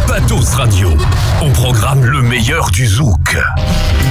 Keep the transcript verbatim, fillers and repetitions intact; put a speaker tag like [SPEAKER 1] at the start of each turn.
[SPEAKER 1] Patos Radio. On programme le meilleur du zouk.